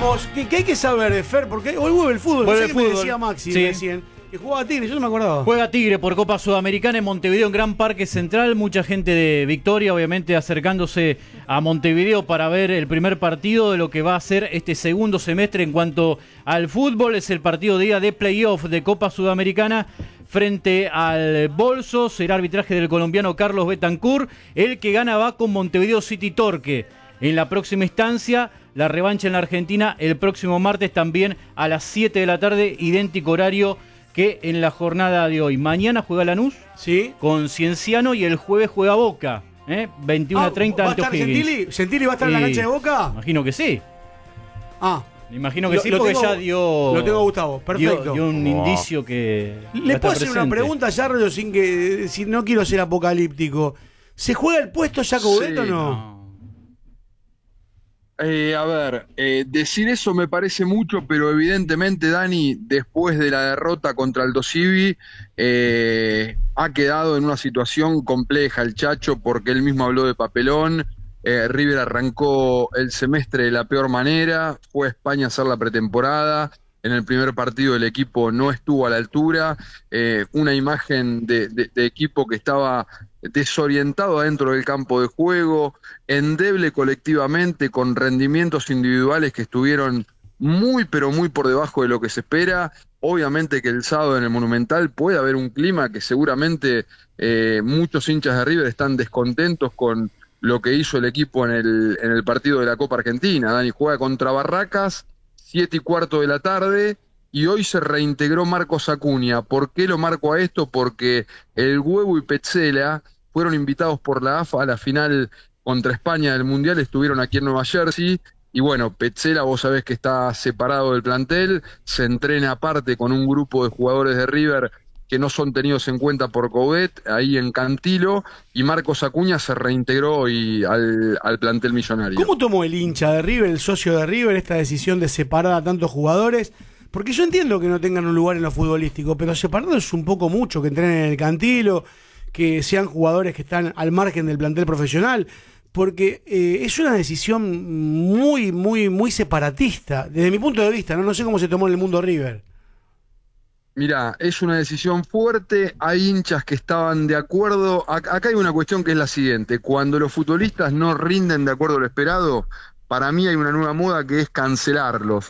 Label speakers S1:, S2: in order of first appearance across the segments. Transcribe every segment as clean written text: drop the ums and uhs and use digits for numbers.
S1: decíamos, ¿qué hay que saber, Fer? Porque hoy vuelve el fútbol.
S2: Vuelve
S1: No sé
S2: el
S1: qué me
S2: fútbol.
S1: decía Maxi
S2: Sí.
S1: recién. Que jugaba Tigre, yo no me acordaba.
S2: Juega Tigre por Copa Sudamericana en Montevideo, en Gran Parque Central. Mucha gente de Victoria, obviamente, acercándose a Montevideo para ver el primer partido de lo que va a ser este segundo semestre en cuanto al fútbol. Es el partido de día de playoff de Copa Sudamericana frente al Bolso. Será arbitraje del colombiano Carlos Betancur. El que gana va con Montevideo City Torque. En la próxima instancia, la revancha en la Argentina el próximo martes también a las 7 de la tarde, idéntico horario que en la jornada de hoy. Mañana juega Lanús,
S1: ¿sí?,
S2: con Cienciano, y el jueves juega Boca, 21:30 ante O'Higgins.
S1: ¿Gentili va a estar en la cancha de Boca?
S2: Imagino que sí.
S1: Me
S2: imagino que sí, porque
S1: tengo,
S2: ya dio...
S1: Lo tengo a Gustavo, perfecto.
S2: Dio un indicio que...
S1: ¿Le puedo hacer una pregunta, Yarro, si no quiero ser apocalíptico? ¿Se juega el puesto ya Coudet o no?
S3: A ver, decir eso me parece mucho, pero evidentemente, Dani, después de la derrota contra el Dosivi, ha quedado en una situación compleja el Chacho, porque él mismo habló de papelón. River arrancó el semestre de la peor manera, fue a España a hacer la pretemporada. En el primer partido el equipo no estuvo a la altura, una imagen de equipo que estaba desorientado adentro del campo de juego, endeble colectivamente, con rendimientos individuales que estuvieron muy pero muy por debajo de lo que se espera. Obviamente que el sábado en el Monumental puede haber un clima que seguramente muchos hinchas de River están descontentos con lo que hizo el equipo en el partido de la Copa Argentina. Dani, juega contra Barracas, 7:15 de la tarde, y hoy se reintegró Marcos Acuña. ¿Por qué lo marco a esto? Porque el Huevo y Petzela fueron invitados por la AFA a la final contra España del Mundial, estuvieron aquí en Nueva Jersey, y bueno, Petzela, vos sabés que está separado del plantel, se entrena aparte con un grupo de jugadores de River que no son tenidos en cuenta por Coudet, ahí en Cantilo, y Marcos Acuña se reintegró hoy al plantel millonario.
S1: ¿Cómo tomó el hincha de River, el socio de River, esta decisión de separar a tantos jugadores? Porque yo entiendo que no tengan un lugar en lo futbolístico, pero separarlos es un poco mucho, que entrenen en el Cantilo, que sean jugadores que están al margen del plantel profesional, porque es una decisión muy, muy, muy separatista, desde mi punto de vista, no sé cómo se tomó en el mundo River.
S3: Mirá, es una decisión fuerte, hay hinchas que estaban de acuerdo. Acá hay una cuestión que es la siguiente: cuando los futbolistas no rinden de acuerdo a lo esperado, para mí hay una nueva moda que es cancelarlos,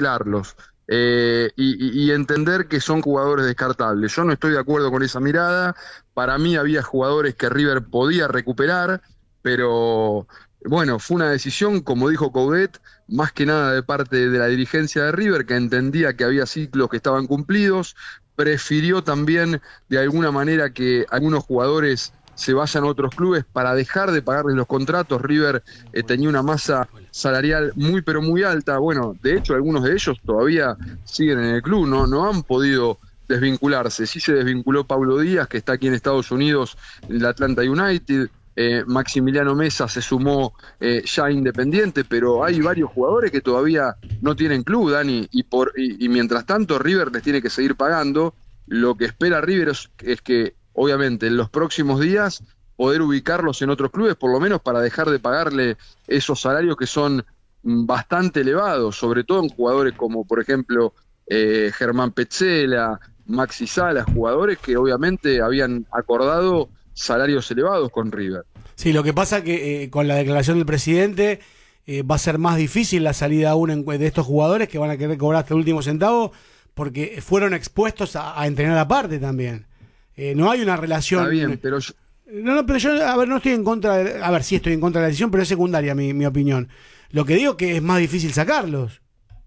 S3: y entender que son jugadores descartables. Yo no estoy de acuerdo con esa mirada. Para mí había jugadores que River podía recuperar, pero bueno, fue una decisión, como dijo Coudet, más que nada de parte de la dirigencia de River, que entendía que había ciclos que estaban cumplidos. Prefirió también de alguna manera que algunos jugadores se vayan a otros clubes para dejar de pagarles los contratos. River tenía una masa salarial muy pero muy alta. Bueno, de hecho algunos de ellos todavía siguen en el club, no han podido desvincularse. Sí se desvinculó Pablo Díaz, que está aquí en Estados Unidos, en el Atlanta United. Maximiliano Mesa se sumó ya Independiente, pero hay varios jugadores que todavía no tienen club, Dani, y mientras tanto River les tiene que seguir pagando. Lo que espera River es que, obviamente, en los próximos días poder ubicarlos en otros clubes, por lo menos para dejar de pagarle esos salarios que son bastante elevados, sobre todo en jugadores como, por ejemplo, Germán Petzela, Maxi Salas, jugadores que obviamente habían acordado salarios elevados con River.
S1: Sí, lo que pasa que con la declaración del presidente va a ser más difícil la salida aún de estos jugadores que van a querer cobrar hasta el último centavo, porque fueron expuestos a entrenar aparte también. No hay una relación...
S3: Está bien, pero...
S1: pero yo, a ver, no estoy en contra a ver, sí estoy en contra de la decisión, pero es secundaria mi opinión. Lo que digo que es más difícil sacarlos.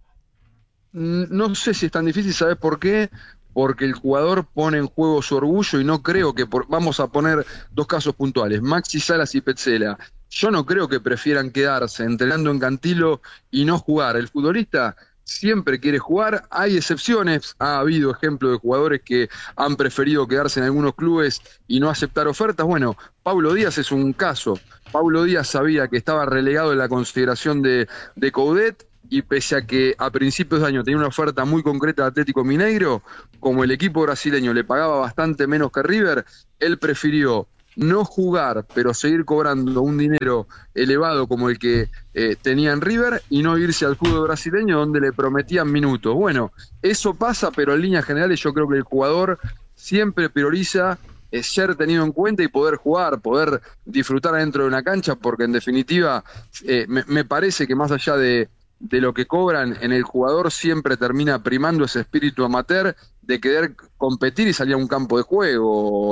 S3: No sé si es tan difícil, ¿sabes por qué? Porque el jugador pone en juego su orgullo, y no creo que... vamos a poner dos casos puntuales, Maxi Salas y Petzela. Yo no creo que prefieran quedarse entrenando en Cantilo y no jugar. El futbolista siempre quiere jugar, hay excepciones, ha habido ejemplos de jugadores que han preferido quedarse en algunos clubes y no aceptar ofertas. Bueno, Pablo Díaz es un caso. Pablo Díaz sabía que estaba relegado en la consideración de Coudet, y pese a que a principios de año tenía una oferta muy concreta de Atlético Mineiro, como el equipo brasileño le pagaba bastante menos que River, él prefirió no jugar, pero seguir cobrando un dinero elevado como el que tenía en River y no irse al fútbol brasileño donde le prometían minutos. Bueno, eso pasa, pero en líneas generales yo creo que el jugador siempre prioriza ser tenido en cuenta y poder jugar, poder disfrutar dentro de una cancha, porque en definitiva me parece que más allá de lo que cobran, en el jugador siempre termina primando ese espíritu amateur de querer competir y salir a un campo de juego.